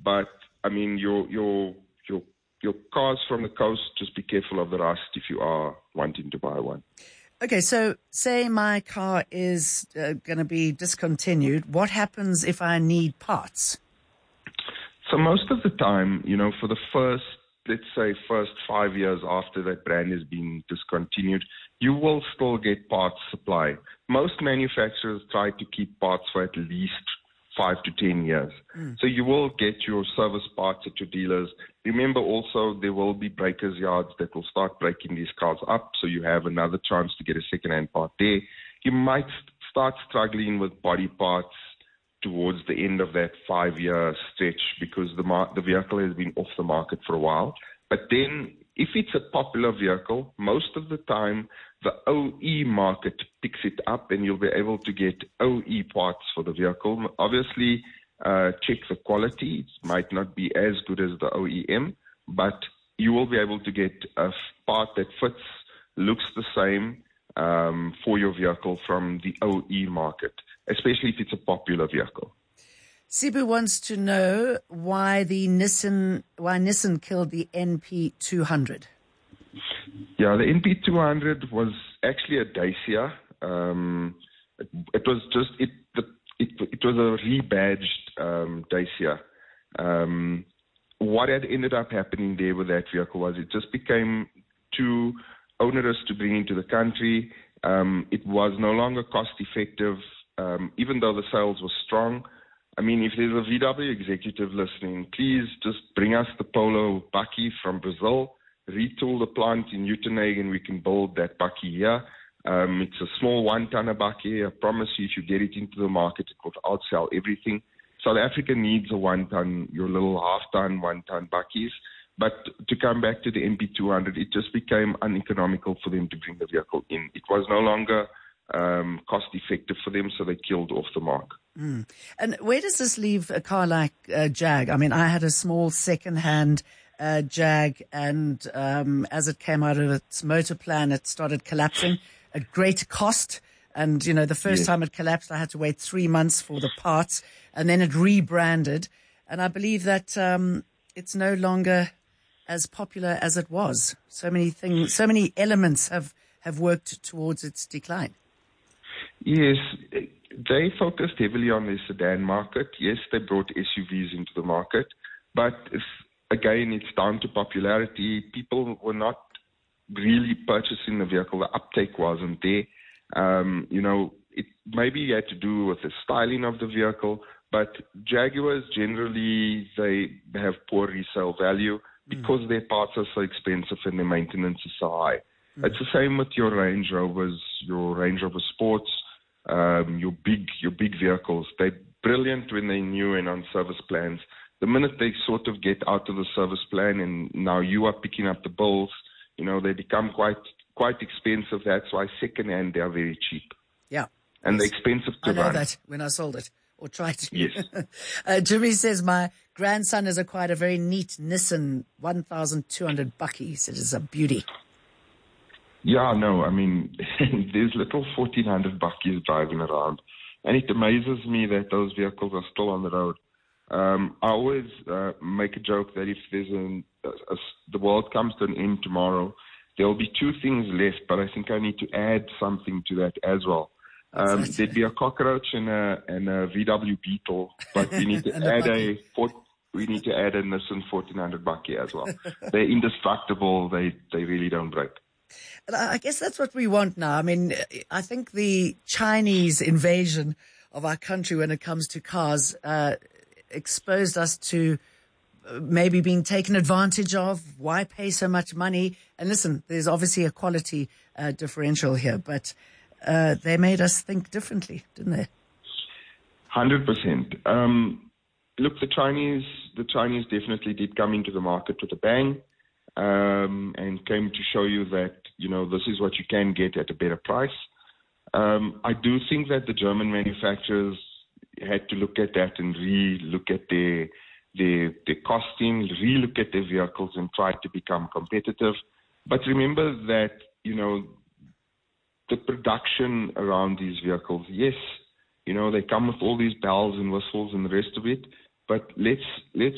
but I mean, your cars from the coast, just be careful of the rust if you are wanting to buy one. Okay, so say my car is going to be discontinued. What happens if I need parts? So most of the time, for the first 5 years after that brand has been discontinued, you will still get parts supply. Most manufacturers try to keep parts for at least 5 to 10 years. So you will get your service parts at your dealers. Remember also there will be breakers yards that will start breaking these cars up, so you have another chance to get a second-hand part there. You might start struggling with body parts towards the end of that 5-year stretch because the vehicle has been off the market for a while. But then if it's a popular vehicle, most of the time the OE market picks it up and you'll be able to get OE parts for the vehicle. Obviously, check the quality. It might not be as good as the OEM, but you will be able to get a part that fits, looks the same for your vehicle from the OE market, especially if it's a popular vehicle. Sibu wants to know why Nissan killed the NP200. Yeah, the NP200 was actually a Dacia. It was a rebadged Dacia. What had ended up happening there with that vehicle was it just became too onerous to bring into the country. It was no longer cost effective, even though the sales were strong. I mean, if there's a VW executive listening, please just bring us the Polo Bakkie from Brazil, retool the plant in Uitenhage, and we can build that Bakkie here. It's a small one-tonner Bakkie. I promise you, if you get it into the market, it will outsell everything. South Africa needs a one-ton, your little half-ton, one-ton Bakkies. But to come back to the NP200, it just became uneconomical for them to bring the vehicle in. It was no longer cost-effective for them, so they killed off the mark. And where does this leave a car like Jag? I mean, I had a small second-hand Jag, and as it came out of its motor plan, it started collapsing at great cost. And, the first time it collapsed, I had to wait 3 months for the parts, and then it rebranded. And I believe that it's no longer as popular as it was. So many things, so many elements have worked towards its decline. Yes, they focused heavily on the sedan market. Yes, they brought SUVs into the market, but again, it's down to popularity. People were not really purchasing the vehicle. The uptake wasn't there. It maybe had to do with the styling of the vehicle, but Jaguars generally, they have poor resale value because their parts are so expensive and their maintenance is so high. It's the same with your Range Rovers, your Range Rover Sports, your big vehicles. They're brilliant when they're new and on service plans. The minute they sort of get out of the service plan and now you are picking up the bills, they become quite expensive. That's why second-hand, they are very cheap. Yeah. And they're expensive to run. I know that when I sold it, or tried to. Yes. Jimmy says, my grandson has acquired a very neat Nissan 1200 Bakkie. He said it's a beauty. Yeah, no, I mean, there's little 1400 Bakkies driving around. And it amazes me that those vehicles are still on the road. I always make a joke that if there's the world comes to an end tomorrow, there'll be two things left, but I think I need to add something to that as well. There'd be a cockroach and a VW Beetle, but we need to add a Nissan 1400 Bakkie as well. They're indestructible. They really don't break. And I guess that's what we want now. I mean, I think the Chinese invasion of our country when it comes to cars exposed us to maybe being taken advantage of. Why pay so much money? And listen, there's obviously a quality differential here, but they made us think differently, didn't they? 100%. Look, the Chinese definitely did come into the market with a bang. And came to show you that, this is what you can get at a better price. I do think that the German manufacturers had to look at that and re-look at their costing, re-look at their vehicles and try to become competitive. But remember that, the production around these vehicles, yes, they come with all these bells and whistles and the rest of it, but let's